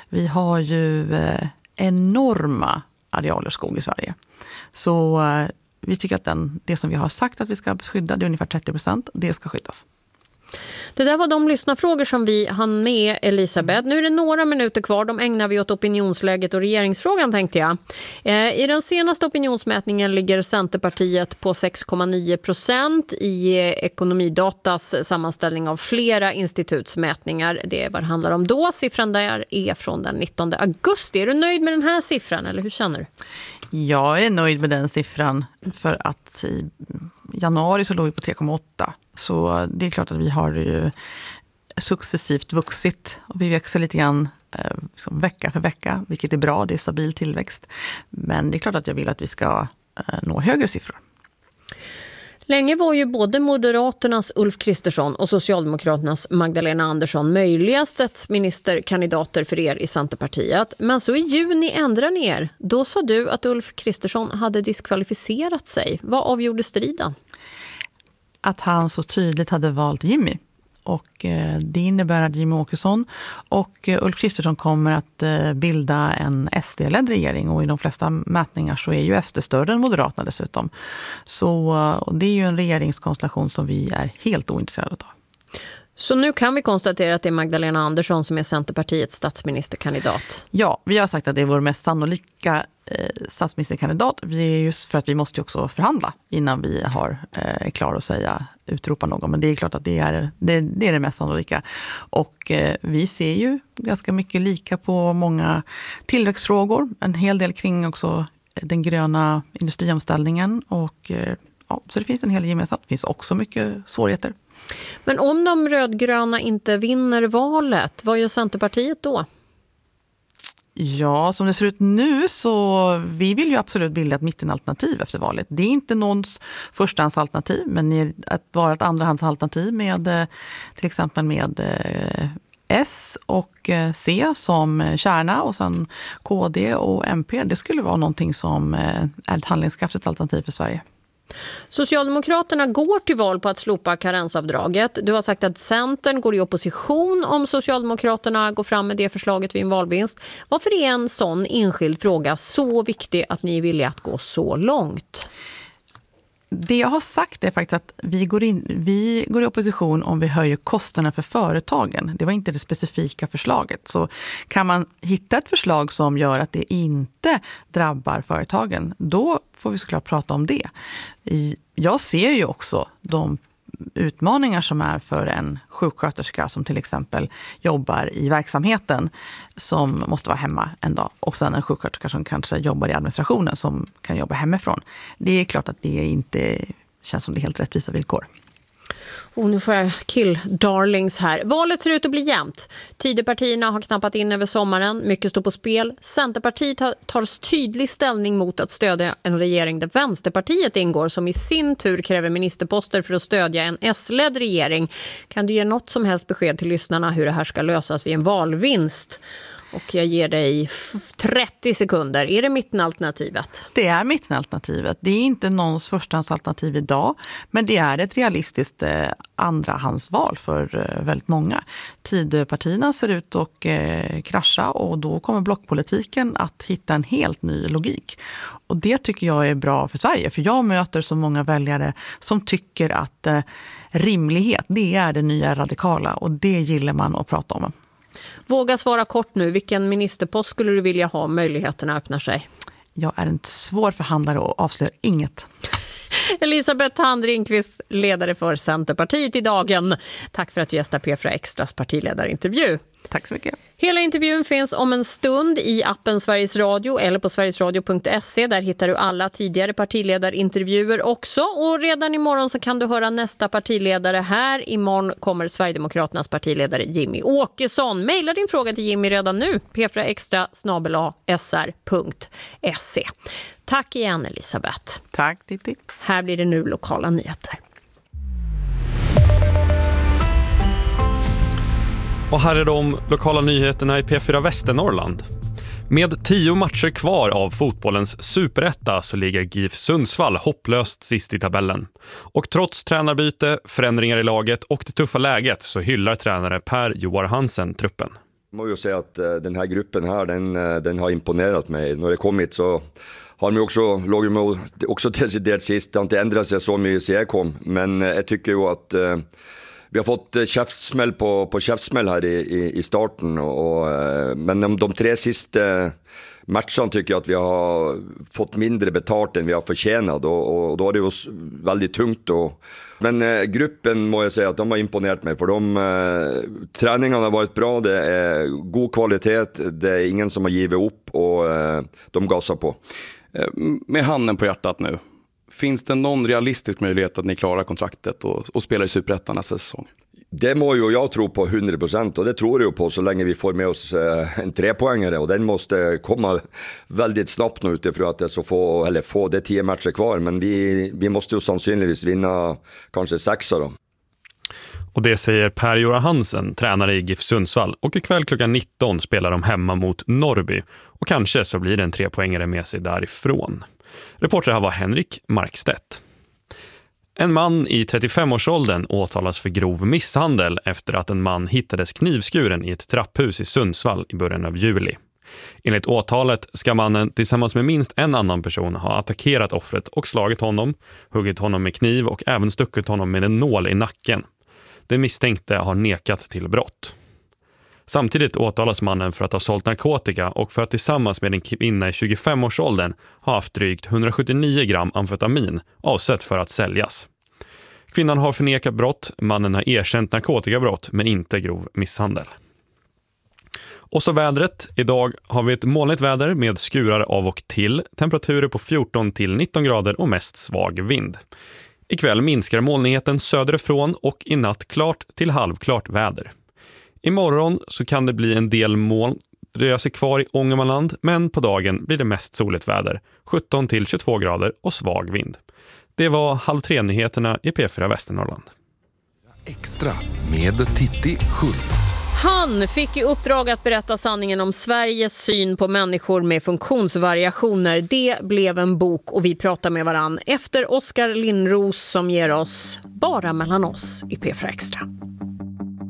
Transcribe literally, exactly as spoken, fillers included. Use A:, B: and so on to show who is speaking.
A: Vi har ju eh, enorma arealer skog i Sverige. Så eh, vi tycker att den, det som vi har sagt att vi ska skydda, det är ungefär trettio procent, det ska skyddas.
B: Det där var de lyssnarfrågor som vi hann med, Elisabeth. Nu är det några minuter kvar. De ägnar vi åt opinionsläget och regeringsfrågan, tänkte jag. Eh, I den senaste opinionsmätningen ligger Centerpartiet på sex komma nio procent i Ekonomidatas sammanställning av flera institutsmätningar. Det är vad det handlar om då. Siffran där är från den nittonde augusti. Är du nöjd med den här siffran, eller hur känner du?
A: Jag är nöjd med den siffran för att i januari så låg vi på tre komma åtta. Så det är klart att vi har ju successivt vuxit och vi växer lite grann eh, liksom vecka för vecka, vilket är bra, det är stabil tillväxt. Men det är klart att jag vill att vi ska eh, nå högre siffror.
B: Länge var ju både Moderaternas Ulf Kristersson och Socialdemokraternas Magdalena Andersson möjliga statsministerkandidater för er i Centerpartiet. Men så i juni ändrade ni er. Då sa du att Ulf Kristersson hade diskvalificerat sig. Vad avgjorde striden?
A: Att han så tydligt hade valt Jimmy. Och eh, det innebär att Jimmy Åkesson och eh, Ulf Kristersson kommer att eh, bilda en S D-ledd regering. Och i de flesta mätningar så är ju S D större än Moderaterna dessutom. Så och det är ju en regeringskonstellation som vi är helt ointresserade av.
B: Så nu kan vi konstatera att det är Magdalena Andersson som är Centerpartiets statsministerkandidat.
A: Ja, vi har sagt att det är vår mest sannolika eh, statsministerkandidat. Vi är just för att vi måste också förhandla innan vi har eh, klar att säga utropa någon. Men det är klart att det är det, det, är det mest sannolika. Och eh, vi ser ju ganska mycket lika på många tillväxtfrågor. En hel del kring också den gröna industriomställningen. Och eh, ja, så det finns en hel del gemensamt. Det finns också mycket svårigheter.
B: Men om de rödgröna inte vinner valet, vad gör Centerpartiet då?
A: Ja, som det ser ut nu så vi vill ju absolut bilda ett mittenalternativ efter valet. Det är inte någons förstahandsalternativ, men att vara ett andrahandsalternativ med till exempel med S och C som kärna och sen K D och M P. Det skulle vara någonting som är ett handlingskraftigt alternativ för Sverige.
B: Socialdemokraterna går till val på att slopa karensavdraget. Du har sagt att Centern går i opposition om Socialdemokraterna går fram med det förslaget vid en valvinst. Varför är en sån enskild fråga så viktig att ni är villiga att gå så långt?
A: Det jag har sagt är faktiskt att vi går, in, vi går i opposition om vi höjer kostnaderna för företagen. Det var inte det specifika förslaget. Så kan man hitta ett förslag som gör att det inte drabbar företagen, då får vi såklart prata om det. Jag ser ju också de utmaningar som är för en sjuksköterska som till exempel jobbar i verksamheten som måste vara hemma en dag och sen en sjuksköterska som kanske jobbar i administrationen som kan jobba hemifrån. Det är klart att det inte känns som det är helt rättvisa villkor.
B: Och nu får jag kill darlings här. Valet ser ut att bli jämnt. Tidöpartierna har knappat in över sommaren. Mycket står på spel. Centerpartiet tar tydlig ställning mot att stödja en regering där Vänsterpartiet ingår, som i sin tur kräver ministerposter för att stödja en S-ledd regering. Kan du ge något som helst besked till lyssnarna hur det här ska lösas vid en valvinst? Och jag ger dig trettio sekunder. Är det mittenalternativet?
A: Det är mittenalternativet. Det är inte någons förstahandsalternativ idag. Men det är ett realistiskt eh, andrahandsval för eh, väldigt många. Tidöpartierna ser ut att eh, krascha och då kommer blockpolitiken att hitta en helt ny logik. Och det tycker jag är bra för Sverige. För jag möter så många väljare som tycker att eh, rimlighet, det är det nya radikala. Och det gillar man att prata om.
B: Våga svara kort nu. Vilken ministerpost skulle du vilja ha? Möjligheterna öppnar sig.
A: Jag är en svår förhandlare och avslöjar inget.
B: Elisabeth Thand-Ringqvist, ledare för Centerpartiet i Dagen. Tack för att du gästar P fyra Extras partiledarintervju.
A: Tack så mycket.
B: Hela intervjun finns om en stund i appen Sveriges Radio eller på sverigesradio punkt se. Där hittar du alla tidigare partiledarintervjuer också. Och redan imorgon så kan du höra nästa partiledare här. Imorgon kommer Sverigedemokraternas partiledare Jimmy Åkesson. Maila din fråga till Jimmy redan nu. p fyra extra snabel-a s r punkt se. Tack igen, Elisabeth.
A: Tack, Titti.
B: Här blir det nu lokala nyheter.
C: Och här är de lokala nyheterna i P fyra Västernorrland. Med tio matcher kvar av fotbollens superetta så ligger GIF Sundsvall hopplöst sist i tabellen. Och trots tränarbyte, förändringar i laget och det tuffa läget så hyllar tränare Per Joar Hansen truppen.
D: Jag måste ju säga att den här gruppen här, den, den har imponerat mig. När det kommit så har de också låg med också deciderat sist. Det har inte ändrat sig så mycket sedan jag kom. Men jag tycker ju att eh, vi har fått käftsmäll på, på käftsmäll här i, i, i starten. Och, eh, men de, de tre sista matcherna tycker jag att vi har fått mindre betalt än vi har förtjänat. Och, och då är det ju väldigt tungt. Och, men eh, gruppen må jag säga att de har imponerat mig. För de eh, träningarna har varit bra. Det är god kvalitet. Det är ingen som har givit upp. Och eh, de gasar på.
E: Med handen på hjärtat nu, finns det någon realistisk möjlighet att ni klarar kontraktet och, och spelar i Superettan nästa säsong?
D: Det må ju jag tro på hundra procent och det tror jag på så länge vi får med oss en trepoängare och den måste komma väldigt snabbt nu utifrån att det så få, eller få det tio matcher kvar, men vi, vi måste ju sannolikt vinna kanske sexa då.
C: Och det säger Per-Johan Hansen, tränare i GIF Sundsvall. Och ikväll klockan nitton spelar de hemma mot Norrby. Och kanske så blir det en trepoängare med sig därifrån. Reporter här var Henrik Markstedt. En man i trettiofemårsåldern åtalas för grov misshandel efter att en man hittades knivskuren i ett trapphus i Sundsvall i början av juli. Enligt åtalet ska mannen tillsammans med minst en annan person ha attackerat offret och slagit honom, huggit honom med kniv och även stuckit honom med en nål i nacken. Den misstänkte har nekat till brott. Samtidigt åtalas mannen för att ha sålt narkotika och för att tillsammans med en kvinna i tjugofemårsåldern ha haft drygt hundrasjuttionio gram amfetamin avsett för att säljas. Kvinnan har förnekat brott, mannen har erkänt narkotikabrott men inte grov misshandel. Och så vädret. Idag har vi ett molnigt väder med skurar av och till, temperaturer på fjorton till nitton grader och mest svag vind. Ikväll minskar molnigheten söderifrån och i natt klart till halvklart väder. Imorgon så kan det bli en del moln röra sig kvar i Ångermanland, men på dagen blir det mest soligt väder, sjutton till tjugotvå grader och svag vind. Det var halv tre nyheterna i P fyra Västernorrland.
F: Extra med Titti Schultz.
B: Han fick i uppdrag att berätta sanningen om Sveriges syn på människor med funktionsvariationer. Det blev en bok och vi pratar med varann efter Oskar Lindros som ger oss Bara mellan oss i P fyra Extra.